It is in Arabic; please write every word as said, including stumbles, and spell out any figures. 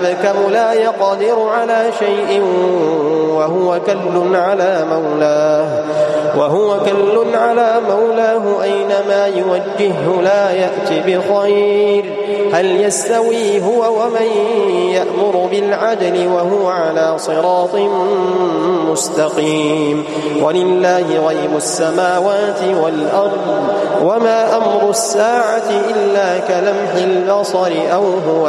أبكم لا يقدر على شيء وهو كل على مولاه وهو كل على مولاه أينما يوجهه لا يأتي بخير هل يستوي هو ومن يأمر بالعدل وهو على صراط مستقيم ولله غيب السماوات والأرض وما أمر الساعة إلا كلمح البصر أو هو